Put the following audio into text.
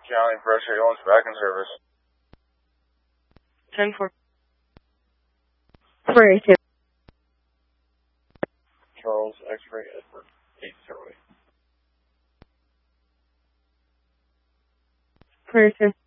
County Pressure Ambulance back in service. 10-4. Prairie 2. Charles X-ray Edward 808. Prairie 2.